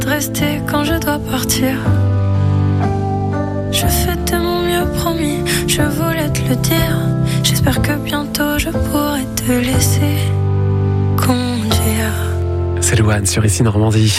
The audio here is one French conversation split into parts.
de rester quand je dois partir. Je fais de mon mieux, promis, je voulais te le dire. J'espère que bientôt je pourrai te laisser conduire. C'est Louane sur Ici Normandie.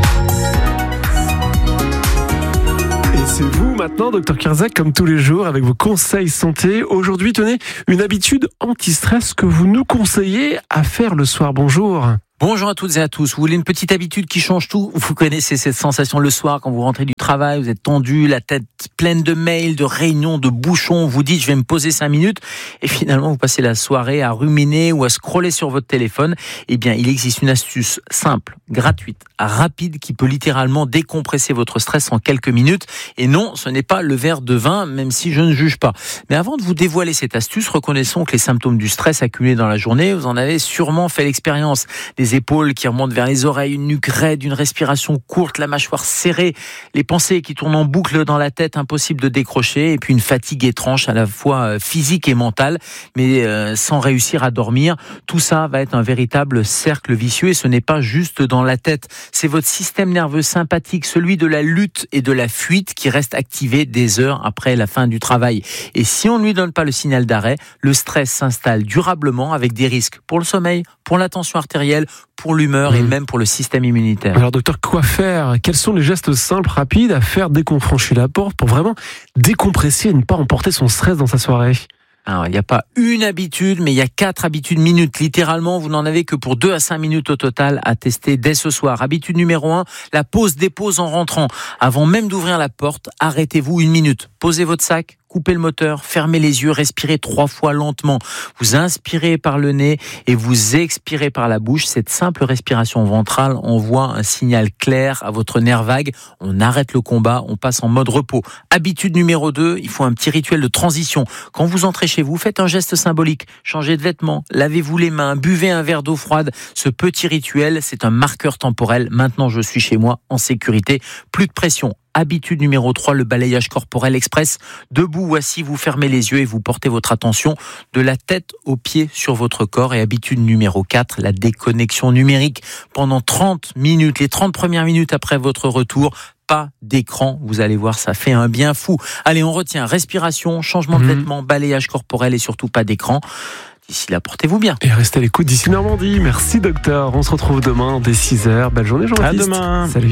Et c'est vous maintenant, Dr Kirzac, comme tous les jours, avec vos conseils santé. Aujourd'hui, tenez, une habitude anti-stress que vous nous conseillez à faire le soir. Bonjour. Bonjour à toutes et à tous. Vous voulez une petite habitude qui change tout ? Vous connaissez cette sensation le soir quand vous rentrez du travail, vous êtes tendu, la tête pleine de mails, de réunions, de bouchons. Vous dites je vais me poser 5 minutes et finalement vous passez la soirée à ruminer ou à scroller sur votre téléphone. Eh bien, il existe une astuce simple, gratuite, rapide qui peut littéralement décompresser votre stress en quelques minutes. Et non, ce n'est pas le verre de vin, même si je ne juge pas. Mais avant de vous dévoiler cette astuce, reconnaissons que les symptômes du stress accumulés dans la journée, vous en avez sûrement fait l'expérience. Des épaules qui remontent vers les oreilles, une nuque raide, une respiration courte, la mâchoire serrée, les pensées qui tournent en boucle dans la tête, impossible de décrocher, et puis une fatigue étrange à la fois physique et mentale, mais sans réussir à dormir. Tout ça va être un véritable cercle vicieux et ce n'est pas juste dans la tête. C'est votre système nerveux sympathique, celui de la lutte et de la fuite qui reste activé des heures après la fin du travail. Et si on ne lui donne pas le signal d'arrêt, le stress s'installe durablement avec des risques pour le sommeil, pour la tension artérielle, pour l'humeur et même pour le système immunitaire. Alors docteur, quoi faire ? Quels sont les gestes simples, rapides à faire dès qu'on franchit la porte pour vraiment décompresser et ne pas emporter son stress dans sa soirée ? Alors, il n'y a pas une habitude, mais il y a 4 habitudes minutes. Littéralement, vous n'en avez que pour 2 à 5 minutes au total à tester dès ce soir. Habitude numéro 1, la pause-dépose en rentrant. Avant même d'ouvrir la porte, arrêtez-vous 1 minute. Posez votre sac, coupez le moteur, fermez les yeux, respirez 3 fois lentement. Vous inspirez par le nez et vous expirez par la bouche. Cette simple respiration ventrale envoie un signal clair à votre nerf vague. On arrête le combat, on passe en mode repos. Habitude numéro 2, il faut un petit rituel de transition. Quand vous entrez chez vous, faites un geste symbolique. Changez de vêtements, lavez-vous les mains, buvez un verre d'eau froide. Ce petit rituel, c'est un marqueur temporel. Maintenant, je suis chez moi, en sécurité. Plus de pression. Habitude numéro 3, le balayage corporel express. Debout ou assis, vous fermez les yeux et vous portez votre attention de la tête aux pieds sur votre corps. Et habitude numéro 4, la déconnexion numérique. Pendant 30 minutes, les 30 premières minutes après votre retour, pas d'écran. Vous allez voir, ça fait un bien fou. Allez, on retient respiration, changement de vêtements, balayage corporel et surtout pas d'écran. D'ici là, portez-vous bien. Et restez à l'écoute d'Ici Normandie. Merci docteur. On se retrouve demain dès 6h. Belle journée Jean-Baptiste. À demain. Salut.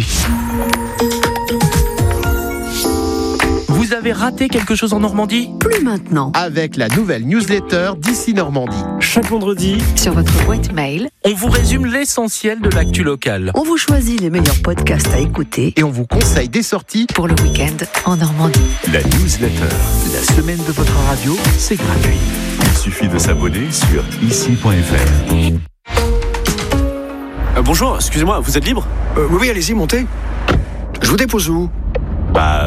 Vous avez raté quelque chose en Normandie ? Plus maintenant. Avec la nouvelle newsletter d'Ici Normandie. Chaque vendredi, Sur votre boîte mail, On vous résume l'essentiel de l'actu locale. on vous choisit les meilleurs podcasts à écouter Et on vous conseille des sorties. pour le week-end en Normandie. La newsletter, la semaine de votre radio, c'est gratuit. Il suffit de s'abonner sur ici.fr. Bonjour, excusez-moi, vous êtes libre ? Oui, allez-y, montez. Je vous dépose où ? Devinez ?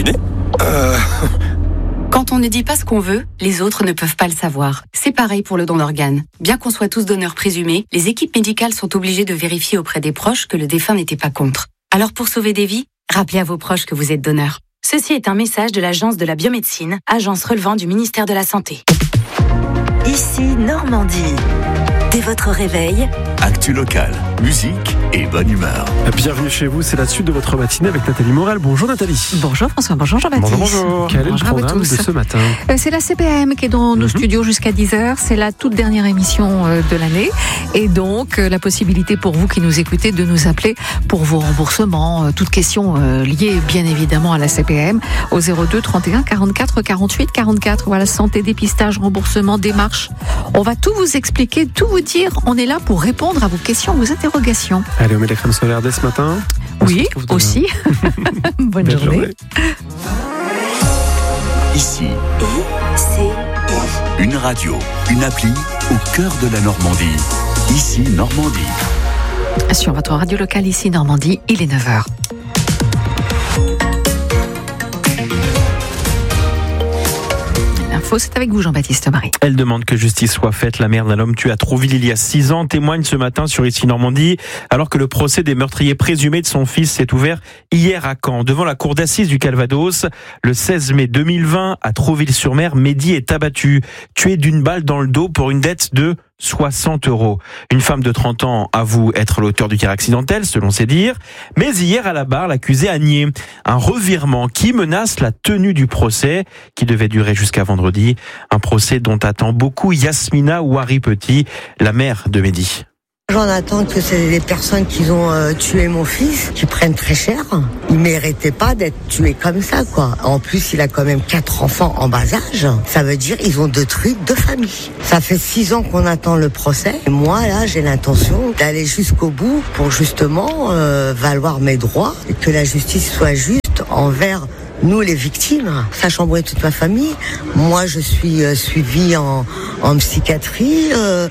Quand on ne dit pas ce qu'on veut, les autres ne peuvent pas le savoir. C'est pareil pour le don d'organes. Bien qu'on soit tous donneurs présumés, les équipes médicales sont obligées de vérifier auprès des proches que le défunt n'était pas contre. Alors pour sauver des vies, rappelez à vos proches que vous êtes donneur. Ceci est un message de l'Agence de la biomédecine, agence relevant du ministère de la Santé. Ici Normandie. Dès votre réveil, Actu locale, musique et bonne humeur. bienvenue chez vous. C'est la suite de votre matinée avec Nathalie Morel. Bonjour Nathalie. Bonjour François, bonjour Jean-Baptiste. Bonjour. Quel est le Bonjour à vous programme de tous. ce matin ? C'est la CPM qui est dans nos studios jusqu'à 10h. C'est la toute dernière émission de l'année. Et donc, la possibilité pour vous qui nous écoutez de nous appeler pour vos remboursements, toutes questions liées bien évidemment à la CPM, au 02 31 44 48 44. Voilà, santé, dépistage, remboursement, démarche. On va tout vous expliquer, tout vous dire. On est là pour répondre à vos questions, vos interrogations. Allez, on met la crème solaire dès ce matin. Oui, aussi. Bonne Belle journée. Ici, ICI. une radio, une appli au cœur de la Normandie. Ici Normandie. Sur votre radio locale ici Normandie, il est 9h. L'info, c'est avec vous Jean-Baptiste Marie. Elle demande que justice soit faite. La mère d'un homme tué à Trouville il y a 6 ans témoigne ce matin sur Ici Normandie, alors que le procès des meurtriers présumés de son fils s'est ouvert hier à Caen. Devant la cour d'assises du Calvados, le 16 mai 2020, à Trouville-sur-Mer, Mehdi est abattu, tué d'une balle dans le dos pour une dette de 60 €. Une femme de 30 ans avoue être l'auteur du tir accidentel, selon ses dires. Mais hier, à la barre, l'accusé a nié. Un revirement qui menace la tenue du procès, qui devait durer jusqu'à vendredi. Un procès dont attend beaucoup Yasmina Ouari Petit, la mère de Mehdi. J'en attends que c'est des personnes qui ont tué mon fils, qui prennent très cher. Il méritait pas d'être tué comme ça, quoi. En plus, il a quand même 4 enfants en bas âge. Ça veut dire ils ont détruit 2 familles. Ça fait 6 ans qu'on attend le procès. Et moi, là, j'ai l'intention d'aller jusqu'au bout pour justement valoir mes droits et que la justice soit juste envers nous, les victimes. Ça a chamboulé toute ma famille. Moi, je suis suivie en psychiatrie.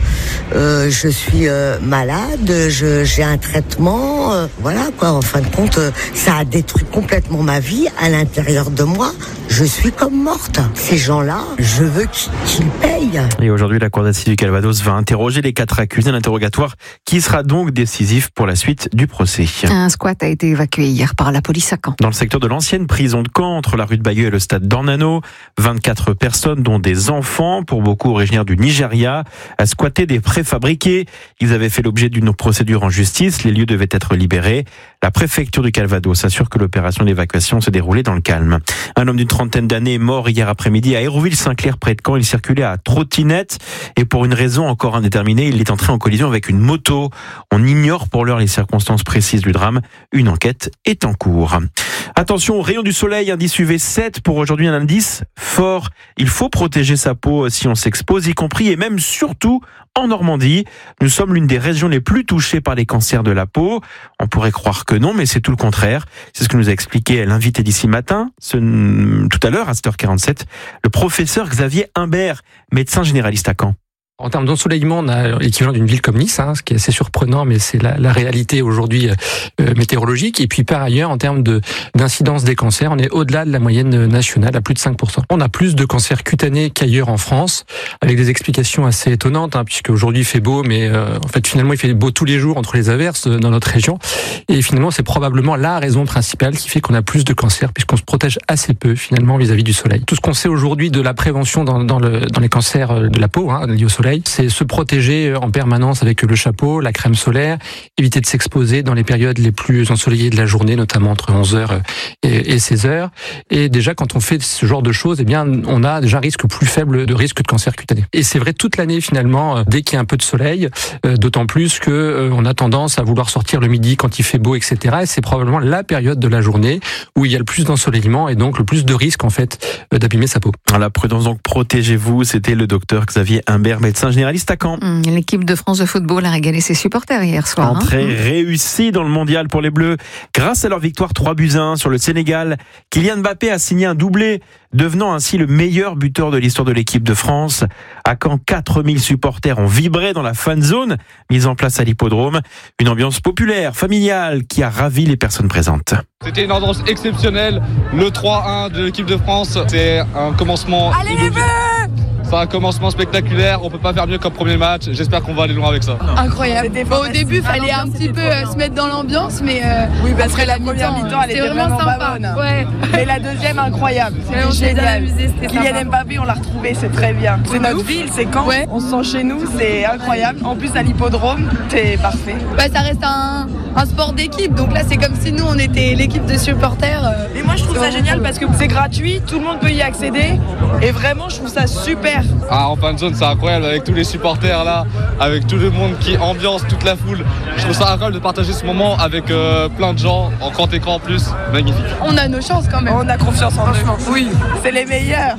Je suis malade. J'ai un traitement. Voilà, quoi. En fin de compte, ça a détruit complètement ma vie. À l'intérieur de moi, je suis comme morte. Ces gens-là, je veux qu'ils payent. Et aujourd'hui, la Cour d'assises du Calvados va interroger les 4 accusés. Un interrogatoire qui sera donc décisif pour la suite du procès. Un squat a été évacué hier par la police à Caen. Dans le secteur de l'ancienne prison de Caen, entre la rue de Bayeux et le stade d'Ornano, 24 personnes, dont des enfants, pour beaucoup originaires du Nigeria, a squatté des préfabriqués. Ils avaient fait l'objet d'une procédure en justice. Les lieux devaient être libérés. La préfecture du Calvados assure que l'opération d'évacuation se déroulait dans le calme. Un homme d'une 30aine d'années est mort hier après-midi à Hérouville-Saint-Clair, près de Caen. Il circulait à trottinette et pour une raison encore indéterminée, il est entré en collision avec une moto. On ignore pour l'heure les circonstances précises du drame. Une enquête est en cours. Attention aux rayons du soleil, indice UV7 pour aujourd'hui, un indice fort. Il faut protéger sa peau si on s'expose, y compris et même surtout en Normandie. Nous sommes l'une des régions les plus touchées par les cancers de la peau. On pourrait croire que non, mais c'est tout le contraire. C'est ce que nous a expliqué l'invité d'ici matin, tout à l'heure à 7h47, le professeur Xavier Humbert, médecin généraliste à Caen. En termes d'ensoleillement, on a l'équivalent d'une ville comme Nice, ce qui est assez surprenant, mais c'est la réalité aujourd'hui météorologique. Et puis par ailleurs, en termes d'incidence des cancers, on est au-delà de la moyenne nationale, à plus de 5%. On a plus de cancers cutanés qu'ailleurs en France, avec des explications assez étonnantes, puisque aujourd'hui il fait beau, mais en fait finalement il fait beau tous les jours entre les averses dans notre région. Et finalement, c'est probablement la raison principale qui fait qu'on a plus de cancers, puisqu'on se protège assez peu finalement vis-à-vis du soleil. Tout ce qu'on sait aujourd'hui de la prévention dans les cancers de la peau, liés au soleil, c'est se protéger en permanence avec le chapeau, la crème solaire, éviter de s'exposer dans les périodes les plus ensoleillées de la journée, notamment entre 11h et 16h. Et déjà, quand on fait ce genre de choses, on a déjà un risque plus faible de risque de cancer cutané. Et c'est vrai toute l'année finalement, dès qu'il y a un peu de soleil, d'autant plus que on a tendance à vouloir sortir le midi quand il fait beau, etc. Et c'est probablement la période de la journée où il y a le plus d'ensoleillement et donc le plus de risque en fait d'abîmer sa peau. La prudence, donc protégez-vous. C'était le docteur Xavier Humbert, médecin généraliste à Caen. L'équipe de France de football a régalé ses supporters hier soir. Entrée réussie dans le mondial pour les Bleus. Grâce à leur victoire 3-1 sur le Sénégal, Kylian Mbappé a signé un doublé, devenant ainsi le meilleur buteur de l'histoire de l'équipe de France. À Caen, 4000 supporters ont vibré dans la fan zone mise en place à l'hippodrome. Une ambiance populaire, familiale, qui a ravi les personnes présentes. C'était une ambiance exceptionnelle. Le 3-1 de l'équipe de France, c'est un commencement. Allez les Bleus! C'est un commencement spectaculaire, on peut pas faire mieux comme premier match, j'espère qu'on va aller loin avec ça. Incroyable. Au début, il fallait un petit peu se mettre dans l'ambiance, mais oui, parce que la première mi-temps, elle était vraiment sympa. bonne. Ouais. Mais la deuxième, incroyable. C'était génial. Kylian Mbappé, on l'a retrouvé, c'est très bien. C'est notre ville, c'est Caen. Ouais. On se sent chez nous, c'est incroyable. En plus, à l'hippodrome, c'est parfait. Ça reste un sport d'équipe, donc là, c'est comme si nous, on était l'équipe de supporters. Et moi, je trouve ça génial parce que c'est gratuit, tout le monde peut y accéder. Et vraiment, je trouve ça super. En fan zone, c'est incroyable avec tous les supporters là, avec tout le monde qui ambiance, toute la foule. Je trouve ça incroyable de partager ce moment avec plein de gens, en grand écran en plus, magnifique. On a nos chances quand même. On a confiance en eux. Oui, c'est les meilleurs.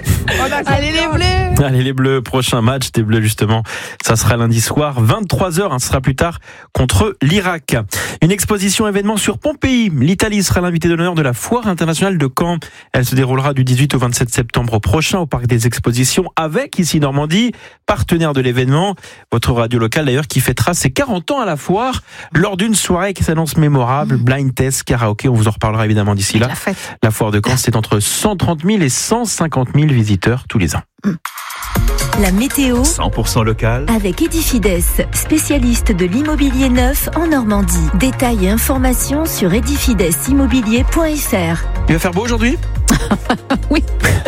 Allez les Bleus. Allez les Bleus, prochain match des Bleus justement, ça sera lundi soir, 23h, ce sera plus tard contre l'Irak. Une exposition événement sur Pompéi. L'Italie sera l'invité d'honneur de la Foire internationale de Caen. Elle se déroulera du 18 au 27 septembre prochain au Parc des Expositions avec Ici Normandie, partenaire de l'événement. Votre radio locale d'ailleurs qui fêtera ses 40 ans à la foire lors d'une soirée qui s'annonce mémorable, blind test, karaoké, on vous en reparlera évidemment d'ici là. La foire de Caen, c'est entre 130 000 et 150 000 visiteurs tous les ans. La météo 100% local avec Edifides, spécialiste de l'immobilier neuf en Normandie. Détails et informations sur edifidеsimmobilier.fr. Il va faire beau aujourd'hui ?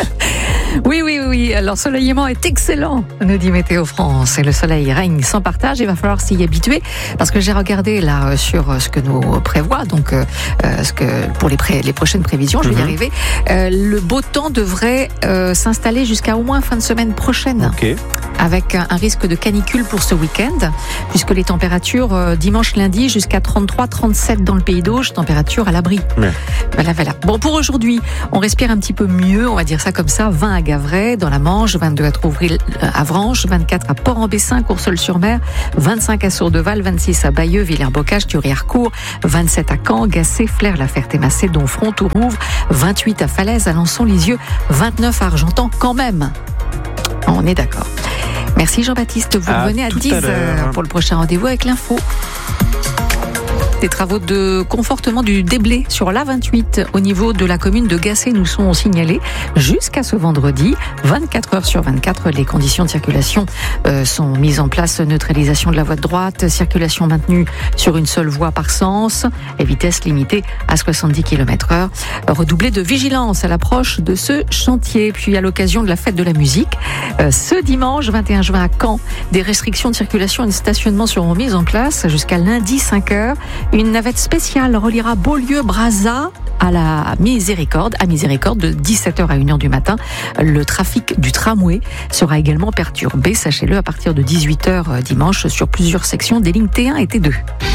Oui. Oui. L'ensoleillement est excellent, nous dit Météo France. Et le soleil règne sans partage. Il va falloir s'y habituer parce que j'ai regardé là sur ce que nous prévoit, donc pour les prochaines prévisions, je vais y arriver. Le beau temps devrait s'installer jusqu'à au moins fin de semaine prochaine. Ok. Avec un risque de canicule pour ce week-end, puisque les températures dimanche, lundi, jusqu'à 33-37 dans le Pays d'Auge, température à l'abri. Ouais. Voilà. Bon, pour aujourd'hui, on respire un petit peu mieux, on va dire ça comme ça. 20 à Gavray, dans la Manche, 22 à Trouvril, à Vranches, 24 à Port-en-Bessin, Courseulles-sur-Mer, 25 à Sourdeval, 26 à Bayeux, Villers-Bocage, Thury-Harcourt, 27 à Caen, Gacé, Flers, La Ferté-Massé, Domfront, Tourouvre, 28 à Falaise, Alençon, Lisieux, 29 à Argentan, quand même. On est d'accord. Merci Jean-Baptiste, vous revenez à 10h pour le prochain rendez-vous avec l'info. Des travaux de confortement du déblai sur l'A28 au niveau de la commune de Gacé nous sont signalés jusqu'à ce vendredi. 24 heures sur 24, les conditions de circulation sont mises en place. Neutralisation de la voie de droite, circulation maintenue sur une seule voie par sens et vitesse limitée à 70 km/h. Redoublé de vigilance à l'approche de ce chantier. Puis à l'occasion de la fête de la musique, ce dimanche 21 juin à Caen, des restrictions de circulation et de stationnement seront mises en place jusqu'à lundi 5h. Une navette spéciale reliera Beaulieu-Brazza à la Miséricorde, de 17h à 1h du matin. Le trafic du tramway sera également perturbé, sachez-le, à partir de 18h dimanche sur plusieurs sections des lignes T1 et T2.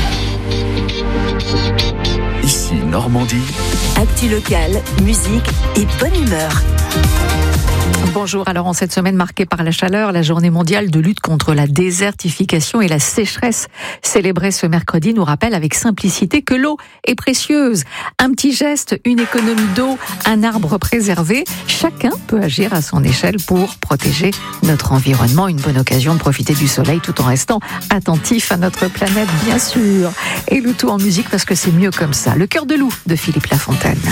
Ici Normandie. Actu locale, musique et bonne humeur. Bonjour, alors en cette semaine marquée par la chaleur, la journée mondiale de lutte contre la désertification et la sécheresse célébrée ce mercredi nous rappelle avec simplicité que l'eau est précieuse. Un petit geste, une économie d'eau, un arbre préservé, chacun peut agir à son échelle pour protéger notre environnement. Une bonne occasion de profiter du soleil tout en restant attentif à notre planète bien sûr. Et le tout en musique parce que c'est mieux comme ça. Le cœur de loup de Philippe Lafontaine.